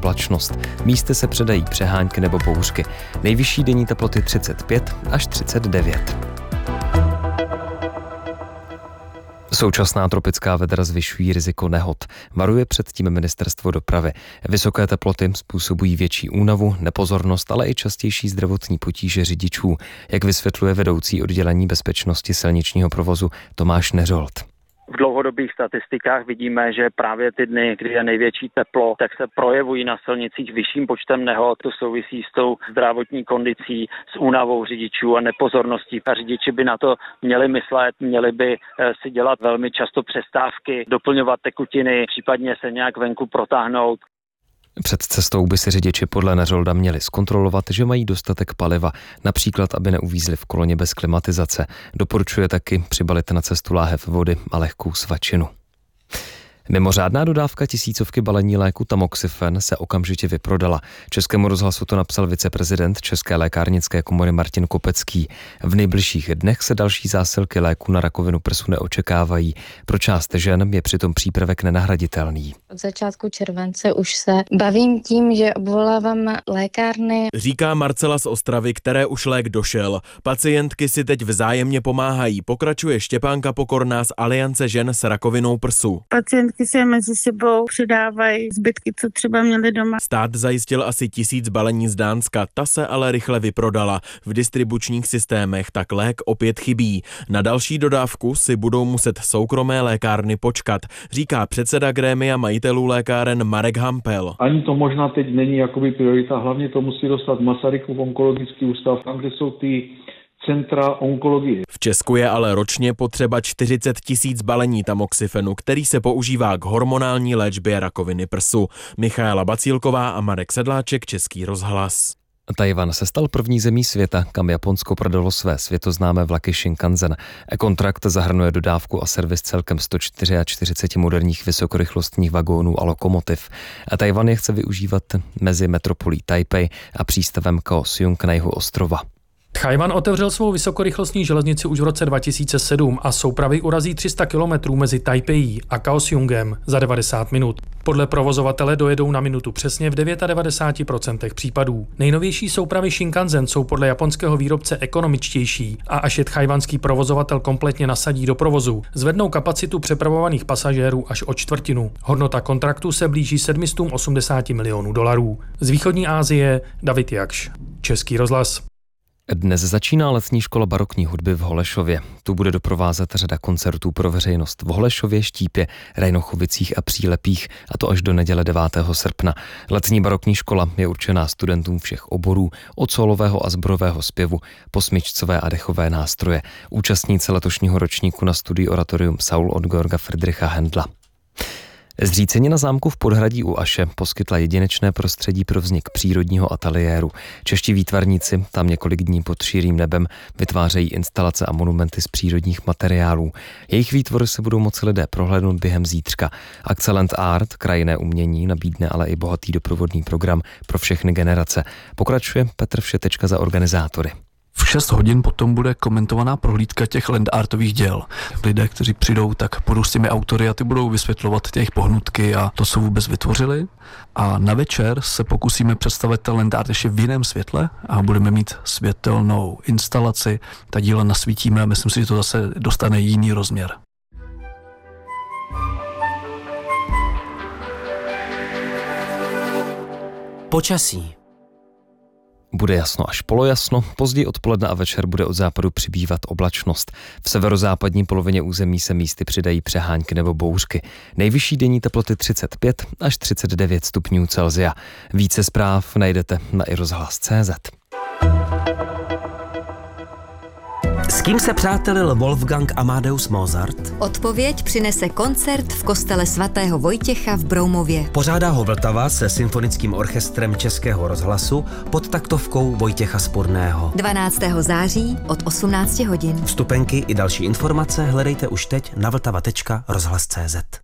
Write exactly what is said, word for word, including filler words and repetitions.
oblačnost. Místy se předají přehánky nebo bouřky. Nejvyšší denní teploty třicet pět až třicet devět. Současná tropická vedra zvyšují riziko nehod. Varuje před tím ministerstvo dopravy. Vysoké teploty způsobují větší únavu, nepozornost, ale i častější zdravotní potíže řidičů, jak vysvětluje vedoucí oddělení bezpečnosti silničního provozu Tomáš Neřolt. V dlouhodobých statistikách vidíme, že právě ty dny, kdy je největší teplo, tak se projevují na silnicích vyšším počtem nehod. To souvisí s tou zdravotní kondicí, s únavou řidičů a nepozorností. A řidiči by na to měli myslet, měli by si dělat velmi často přestávky, doplňovat tekutiny, případně se nějak venku protáhnout. Před cestou by si řidiči podle Neřolda měli zkontrolovat, že mají dostatek paliva, například aby neuvízli v koloně bez klimatizace. Doporučuje taky přibalit na cestu láhev vody a lehkou svačinu. Mimořádná dodávka tisícovky balení léku Tamoxifen se okamžitě vyprodala. Českému rozhlasu to napsal viceprezident České lékárnické komory Martin Kopecký. V nejbližších dnech se další zásilky léku na rakovinu prsu neočekávají. Pro část žen je přitom přípravek nenahraditelný. Od začátku července už se bavím tím, že obvolávám lékárny. Říká Marcela z Ostravy, které už lék došel. Pacientky si teď vzájemně pomáhají. Pokračuje Štěpánka Pokorná z Aliance žen s rakovinou prsu. Pacient si mezi sebou předávají zbytky, co třeba měli doma. Stát zajistil asi tisíc balení z Dánska, ta se ale rychle vyprodala. V distribučních systémech tak lék opět chybí. Na další dodávku si budou muset soukromé lékárny počkat, říká předseda grémia majitelů lékáren Marek Hampel. Ani to možná teď není jakoby priorita, hlavně to musí dostat Masarykův onkologický ústav, tam, kde jsou ty centra onkologie. V Česku je ale ročně potřeba čtyřicet tisíc balení Tamoxifenu, který se používá k hormonální léčbě rakoviny prsu. Michaela Bacílková a Marek Sedláček, Český rozhlas. Tchaj-wan se stal první zemí světa, kam Japonsko prodalo své světoznámé vlaky Shinkansen. E-kontrakt zahrnuje dodávku a servis celkem sto čtyřicet čtyři moderních vysokorychlostních vagónů a lokomotiv. A Tchaj-wan je chce využívat mezi metropolí Taipei a přístavem Kaohsiung na jihu ostrova. Tchaj-wan otevřel svou vysokorychlostní železnici už v roce dva tisíce sedm a soupravy urazí tři sta kilometrů mezi Taipeí a Kaohsiungem za devadesát minut. Podle provozovatele dojedou na minutu přesně v devadesát devět procent případů. Nejnovější soupravy Shinkansen jsou podle japonského výrobce ekonomičtější a až je tchajwanský provozovatel kompletně nasadí do provozu, zvednou kapacitu přepravovaných pasažérů až o čtvrtinu. Hodnota kontraktu se blíží sedm set osmdesát milionů dolarů. Z východní Asie David Jakš, Český rozhlas. Dnes začíná letní škola barokní hudby v Holešově. Tu bude doprovázet řada koncertů pro veřejnost v Holešově, Štípě, Rajnochovicích a Přílepích, a to až do neděle devátého srpna. Letní barokní škola je určená studentům všech oborů, od sólového a sborového zpěvu po smyčcové a dechové nástroje. Účastníci letošního ročníku na studii Oratorium Saul od Georga Friedricha Händla. Zřícenina zámku v Podhradí u Aše poskytla jedinečné prostředí pro vznik přírodního ateliéru. Čeští výtvarníci tam několik dní pod širým nebem vytvářejí instalace a monumenty z přírodních materiálů. Jejich výtvory se budou moci lidé prohlédnout během zítřka. Akce Land Art, krajinné umění, nabídne ale i bohatý doprovodný program pro všechny generace. Pokračuje Petr Všetečka za organizátory. V šest hodin potom bude komentovaná prohlídka těch land artových děl. Lidé, kteří přijdou, tak budou s těmi autory a ty budou vysvětlovat těch pohnutky a to, co vůbec vytvořili. A na večer se pokusíme představit ten land art ještě v jiném světle a budeme mít světelnou instalaci. Ta díla nasvítíme a myslím si, že to zase dostane jiný rozměr. Počasí. Bude jasno až polojasno, později odpoledne a večer bude od západu přibývat oblačnost. V severozápadní polovině území se místy přidají přehánky nebo bouřky. Nejvyšší denní teploty třicet pět až třicet devět stupňů Celsia. Více zpráv najdete na i rozhlas tečka cé zet. S kým se přátelil Wolfgang Amadeus Mozart? Odpověď přinese koncert v kostele svatého Vojtěcha v Broumově. Pořádá ho Vltava se symfonickým orchestrem Českého rozhlasu pod taktovkou Vojtěcha Spurného. dvanáctého září od osmnácti hodin. Vstupenky i další informace hledejte už teď na vltava tečka rozhlas tečka cé zet.